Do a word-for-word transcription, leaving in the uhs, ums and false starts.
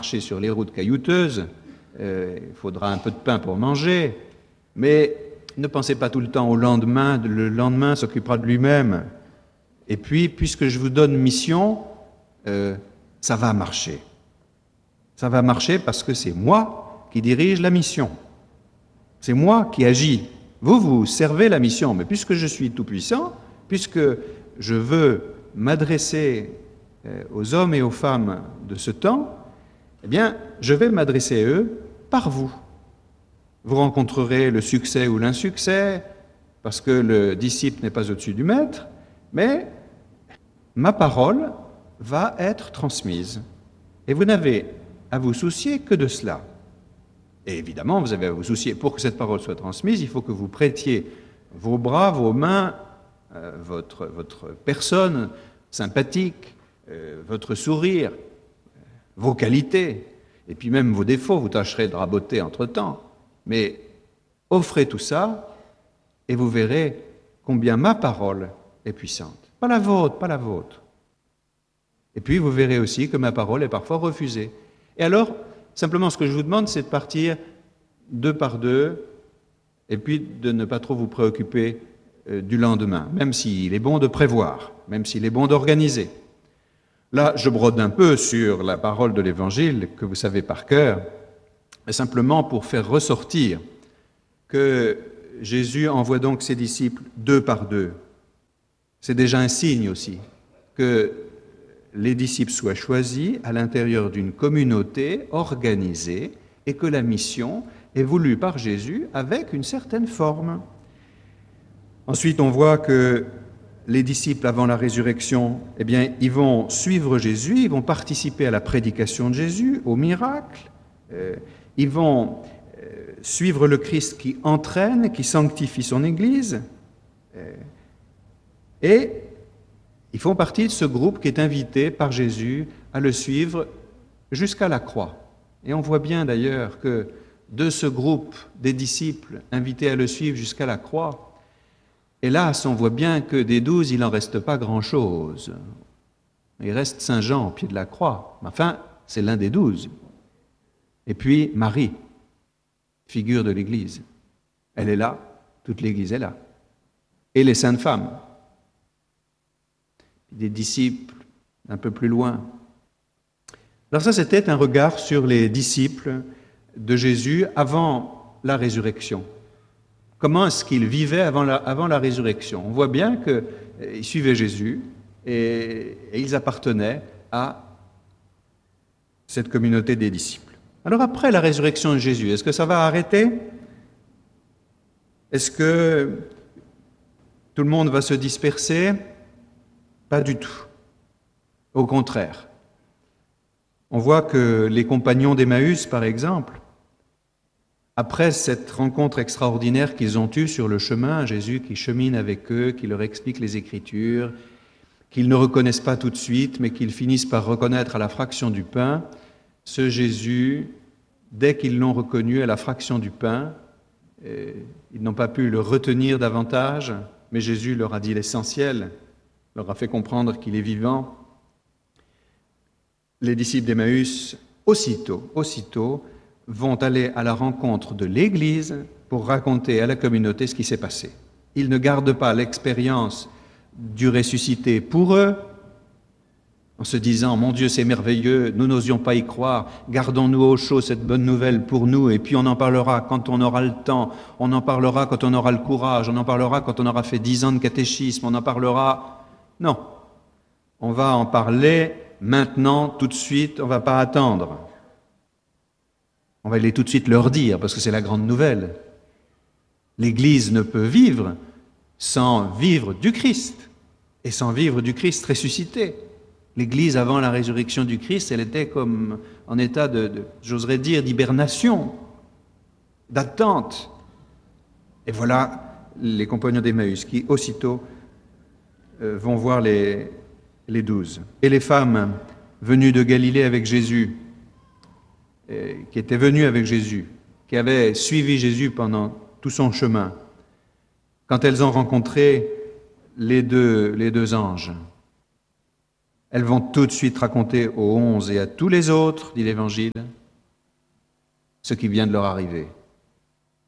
marcher sur les routes caillouteuses, euh, il faudra un peu de pain pour manger, mais ne pensez pas tout le temps au lendemain, le lendemain s'occupera de lui-même. Et puis, puisque je vous donne mission, euh, ça va marcher. Ça va marcher parce que c'est moi qui dirige la mission. C'est moi qui agis. Vous, vous servez la mission, mais puisque je suis tout-puissant, puisque je veux m'adresser aux hommes et aux femmes de ce temps, eh bien, je vais m'adresser à eux par vous. Vous rencontrerez le succès ou l'insuccès, parce que le disciple n'est pas au-dessus du maître, mais ma parole va être transmise. Et vous n'avez à vous soucier que de cela. Et évidemment, vous avez à vous soucier, pour que cette parole soit transmise, il faut que vous prêtiez vos bras, vos mains, euh, votre, votre personne sympathique, euh, votre sourire, euh, vos qualités, et puis même vos défauts, vous tâcherez de raboter entre-temps. Mais offrez tout ça, et vous verrez combien ma parole est puissante. Pas la vôtre, pas la vôtre. Et puis vous verrez aussi que ma parole est parfois refusée. Et alors, simplement, ce que je vous demande, c'est de partir deux par deux, et puis de ne pas trop vous préoccuper euh, du lendemain, même s'il est bon de prévoir, même s'il est bon d'organiser. Là, je brode un peu sur la parole de l'Évangile, que vous savez par cœur, mais simplement pour faire ressortir que Jésus envoie donc ses disciples deux par deux. C'est déjà un signe aussi que les disciples soient choisis à l'intérieur d'une communauté organisée et que la mission est voulue par Jésus avec une certaine forme. Ensuite, on voit que les disciples, avant la résurrection, eh bien, ils vont suivre Jésus, ils vont participer à la prédication de Jésus, aux miracles, euh, ils vont euh, suivre le Christ qui entraîne, qui sanctifie son Église, euh, et ils font partie de ce groupe qui est invité par Jésus à le suivre jusqu'à la croix. Et on voit bien d'ailleurs que de ce groupe des disciples invités à le suivre jusqu'à la croix, hélas, on voit bien que des douze, il n'en reste pas grand-chose. Il reste Saint Jean au pied de la croix. Enfin, c'est l'un des douze. Et puis Marie, figure de l'Église. Elle est là, toute l'Église est là. Et les saintes femmes. Des disciples un peu plus loin. Alors ça, c'était un regard sur les disciples de Jésus avant la résurrection. Comment est-ce qu'ils vivaient avant la, avant la résurrection? On voit bien qu'ils suivaient Jésus et, et ils appartenaient à cette communauté des disciples. Alors après la résurrection de Jésus, est-ce que ça va arrêter? Est-ce que tout le monde va se disperser? Pas du tout. Au contraire. On voit que les compagnons d'Emmaüs, par exemple, après cette rencontre extraordinaire qu'ils ont eue sur le chemin, Jésus qui chemine avec eux, qui leur explique les Écritures, qu'ils ne reconnaissent pas tout de suite, mais qu'ils finissent par reconnaître à la fraction du pain, ce Jésus, dès qu'ils l'ont reconnu à la fraction du pain, ils n'ont pas pu le retenir davantage, mais Jésus leur a dit l'essentiel, leur a fait comprendre qu'il est vivant. Les disciples d'Emmaüs, aussitôt, aussitôt, vont aller à la rencontre de l'Église pour raconter à la communauté ce qui s'est passé. Ils ne gardent pas l'expérience du ressuscité pour eux, en se disant « Mon Dieu, c'est merveilleux, nous n'osions pas y croire, gardons-nous au chaud cette bonne nouvelle pour nous, et puis on en parlera quand on aura le temps, on en parlera quand on aura le courage, on en parlera quand on aura fait dix ans de catéchisme, on en parlera... » Non, on va en parler maintenant, tout de suite, on ne va pas attendre. On va aller tout de suite leur dire, parce que c'est la grande nouvelle. L'Église ne peut vivre sans vivre du Christ, et sans vivre du Christ ressuscité. L'Église, avant la résurrection du Christ, elle était comme en état de, de j'oserais dire, d'hibernation, d'attente. Et voilà les compagnons d'Emmaüs qui, aussitôt, euh, vont voir les, les douze. Et les femmes venues de Galilée avec Jésus, euh, qui étaient venues avec Jésus, qui avaient suivi Jésus pendant tout son chemin, quand elles ont rencontré les deux, les deux anges, elles vont tout de suite raconter aux onze et à tous les autres, dit l'Évangile, ce qui vient de leur arriver.